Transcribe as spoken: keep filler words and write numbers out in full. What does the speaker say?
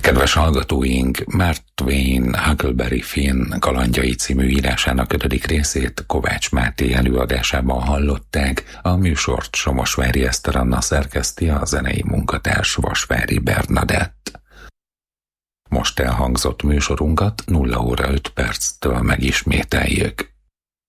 Kedves hallgatóink, Mark Twain Huckleberry Finn kalandjai című írásának ötödik részét Kovács Máté előadásában hallották, a műsort Somosvári Eszter Anna szerkeszti, a zenei munkatárs Vasvári Bernadett. Most elhangzott műsorunkat nulla óra öt perctől megismételjük.